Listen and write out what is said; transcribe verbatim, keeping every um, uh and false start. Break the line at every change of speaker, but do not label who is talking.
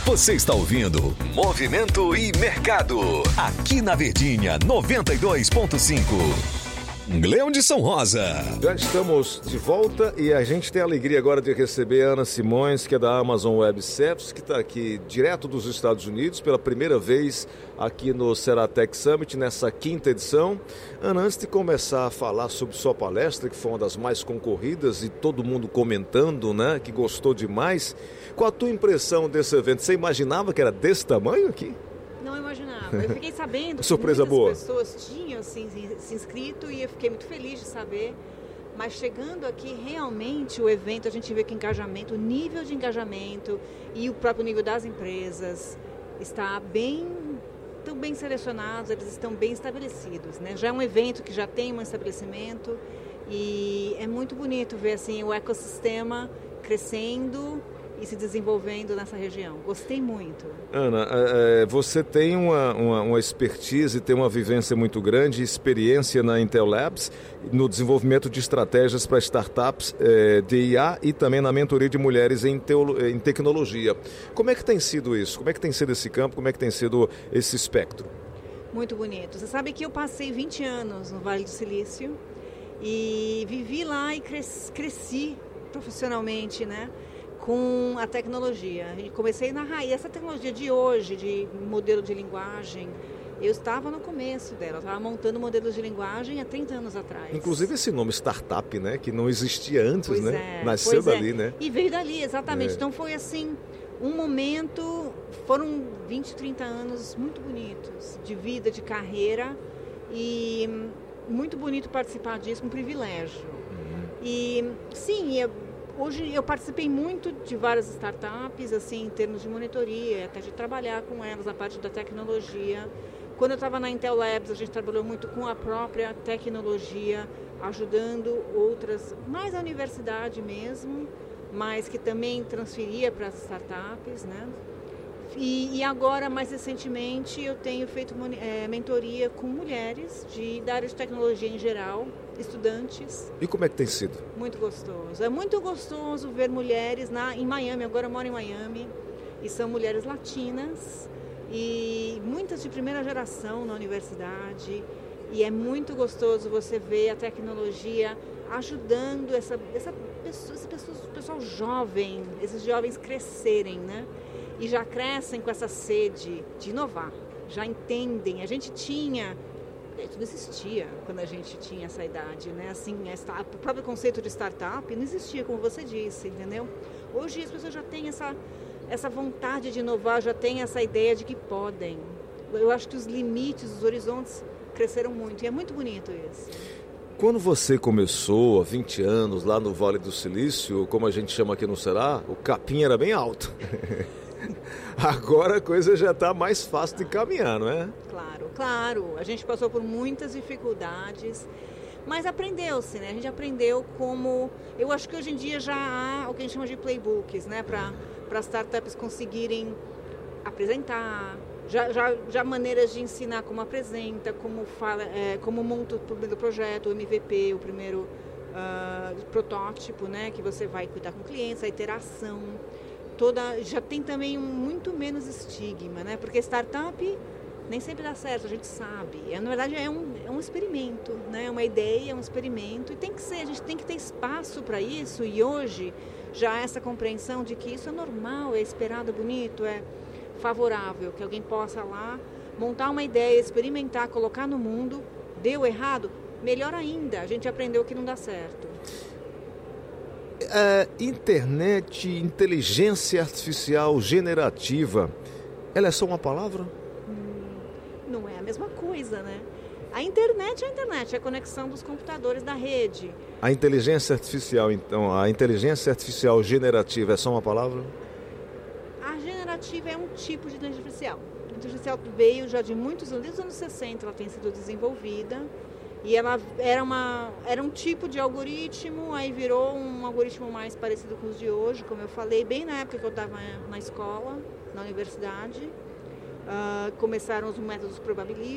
Você está ouvindo Movimento e Mercado, aqui na Verdinha noventa e dois ponto cinco. Gleudson Rosa.
Já estamos de volta e a gente tem a alegria agora de receber a Ana Simões, que é da Amazon Web Services, que está aqui direto dos Estados Unidos pela primeira vez aqui no Ceratec Summit, nessa quinta edição. Ana, antes de começar a falar sobre sua palestra, que foi uma das mais concorridas e todo mundo comentando, né, que gostou demais, qual a tua impressão desse evento? Você imaginava que era desse tamanho aqui?
Não imaginava. Eu fiquei sabendo que
surpresa
muitas
boa.
pessoas tinham assim, se inscrito e eu fiquei muito feliz de saber. Mas chegando aqui, realmente o evento, a gente vê que o engajamento, o nível de engajamento e o próprio nível das empresas está bem, estão bem selecionados, eles estão bem estabelecidos, né? Já é um evento que já tem um estabelecimento e é muito bonito ver assim, o ecossistema crescendo e se desenvolvendo nessa região. Gostei muito.
Ana, é, você tem uma, uma, uma expertise, tem uma vivência muito grande, experiência na Intel Labs, no desenvolvimento de estratégias para startups é, de I A e também na mentoria de mulheres em, teolo, em tecnologia. Como é que tem sido isso? Como é que tem sido esse campo? Como é que tem sido esse espectro?
Muito bonito. Você sabe que eu passei vinte anos no Vale do Silício e vivi lá e cresci, cresci profissionalmente, né? Com a tecnologia. Eu comecei na raiz. Essa tecnologia de hoje, de modelo de linguagem, eu estava no começo dela. Eu estava montando modelos de linguagem há trinta anos atrás.
Inclusive esse nome startup, né? Que não existia antes,
pois
né?
É,
Nasceu dali,
é.
né?
E veio dali, exatamente.
É.
Então foi assim, um momento, foram vinte, trinta anos muito bonitos, de vida, de carreira, e muito bonito participar disso, um privilégio. Uhum. E sim, eu Hoje eu participei muito de várias startups, assim, em termos de monitoria, até de trabalhar com elas na parte da tecnologia. Quando eu estava na Intel Labs, a gente trabalhou muito com a própria tecnologia, ajudando outras, mais a universidade mesmo, mas que também transferia para as startups, né? E, e agora, mais recentemente, eu tenho feito é, mentoria com mulheres de, da área de tecnologia em geral, estudantes.
E como é que tem sido?
Muito gostoso. É muito gostoso ver mulheres na, em Miami, agora eu moro em Miami, e são mulheres latinas, e muitas de primeira geração na universidade, e é muito gostoso você ver a tecnologia ajudando essa, essa pessoa, esse pessoa, pessoal jovem, esses jovens crescerem, né? E já crescem com essa sede de inovar, já entendem. A gente tinha, tudo existia quando a gente tinha essa idade, né? Assim, essa, o próprio conceito de startup não existia, como você disse, entendeu? Hoje as pessoas já têm essa, essa vontade de inovar, já têm essa ideia de que podem. Eu acho que os limites, os horizontes cresceram muito e é muito bonito isso.
Quando você começou há vinte anos lá no Vale do Silício, como a gente chama aqui no Ceará, o capim era bem alto. Agora a coisa já está mais fácil de caminhar, não é?
Claro, claro. A gente passou por muitas dificuldades, mas aprendeu-se, né? A gente aprendeu como... Eu acho que hoje em dia já há o que a gente chama de playbooks, né? Para para startups conseguirem apresentar, já, já, já maneiras de ensinar como apresenta, como, fala, é, como monta o primeiro projeto, o M V P, o primeiro uh, protótipo, né? Que você vai cuidar com clientes, a iteração. Toda, já tem também um, muito menos estigma, né? Porque startup nem sempre dá certo, a gente sabe. É, na verdade é um, é um experimento, né? É uma ideia, é um experimento e tem que ser, a gente tem que ter espaço para isso e hoje já há essa compreensão de que isso é normal, é esperado, bonito, é favorável, que alguém possa lá montar uma ideia, experimentar, colocar no mundo, deu errado, melhor ainda, a gente aprendeu que não dá certo.
A internet, inteligência artificial generativa, ela é só uma palavra?
Hum, não é a mesma coisa, né? A internet é a internet, é a conexão dos computadores da rede.
A inteligência artificial, então, a inteligência artificial generativa é só uma palavra?
A generativa é um tipo de inteligência artificial. A inteligência artificial veio já de muitos anos, desde os anos sessenta ela tem sido desenvolvida. E ela era, uma, era um tipo de algoritmo, aí virou um algoritmo mais parecido com os de hoje, como eu falei, bem na época que eu estava na escola, na universidade. Uh, começaram os métodos probabilísticos.